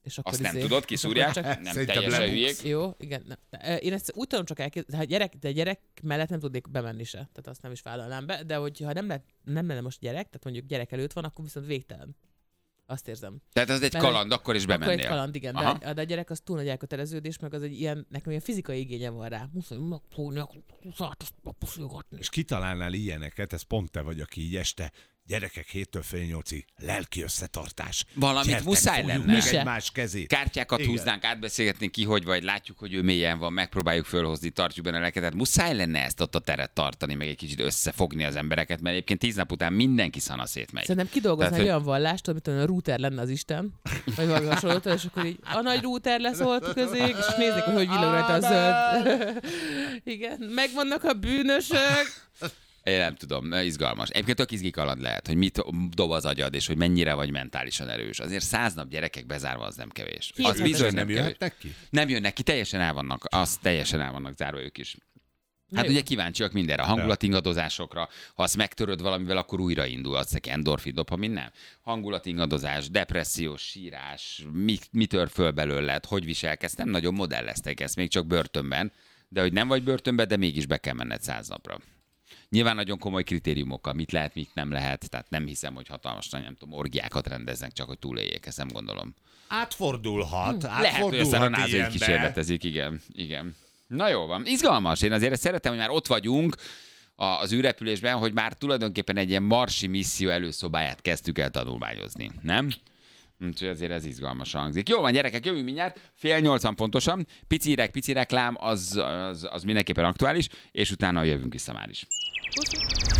És akkor Azt nem tudod, kiszúrják, nem teljesen hülyék. Jó, igen. Én ezt úgy tudom csak elképzelni, ha gyerek mellett nem tudnék bemenni se. Tehát azt nem is vállalnám be, de hogyha nem lenne most gyerek, tehát mondjuk gyerek előtt van, akkor viszont végtelen. Azt érzem. Tehát az egy kaland, akkor is bemennél. Akkor egy kaland, igen. De a gyerek az túl nagy elköteleződés, meg az egy ilyen, nekem ilyen fizikai igénye van rá. Muszáj megfogni, azt puszilgatni. És kitalálnál ilyeneket, ez pont te vagy, aki így este gyerekek 7-től fél 8-ig lelki összetartás. Valamit Gyertek, muszáj fogjuk lenne. meg egymás kezét. Kártyákat Igen. húznánk, átbeszélgetnénk ki, hogy vagy, látjuk, hogy ő mélyen van, megpróbáljuk fölhozni, tartjuk benne a lelket. Tehát muszáj lenne ezt ott a teret tartani, meg egy kicsit összefogni az embereket, mert egyébként 10 nap után mindenki szanaszét megy. Szerintem kidolgoznál Tehát, olyan vallást, amit a router lenne az Isten, vagy valami hasonlót, és akkor így a nagy router leszólt közé, és néznék, hogy villag rajta a zöld. Igen, megvannak a bűnösök. Én nem tudom, izgalmas. Egyébként tök izgi kaland lehet, hogy mit dob az agyad, és hogy mennyire vagy mentálisan erős. Azért 100 nap gyerekek bezárva az nem kevés. Az bizony nem kevés. jöhetnek ki? Nem jönnek ki, teljesen el vannak zárva ők is. Hát ugye kíváncsiak mindenre, a hangulatingadozásokra, ha azt megtöröd valamivel, akkor újraindul, azt mondja, endorfin, dopamin, nem. Hangulatingadozás, depressziós, sírás, mi tör föl belőled, hogy viselkedsz, nem nagyon modelleztek ezt, még csak börtönben, de hogy nem vagy börtönben, de mégis be kell menned 100 napra. Nyilván nagyon komoly kritériumokkal, mit lehet, mit nem lehet, tehát nem hiszem, hogy hatalmas, nem tudom, orgiákat rendeznek, csak hogy túléljék, ezt nem gondolom. Átfordulhat Lehet, hogy aztán a NASA így ilyenbe. kísérletezik, igen. Na jó van, izgalmas. Én azért szeretem, hogy már ott vagyunk az űrrepülésben, hogy már tulajdonképpen egy ilyen marsi misszió előszobáját kezdtük el tanulmányozni, nem? Úgyhogy azért ez izgalmas hangzik. Jó van, gyerekek, jövünk mindjárt, 7:30 pontosan. Pici reklám, az mindenképpen aktuális, és utána jövünk vissza már is.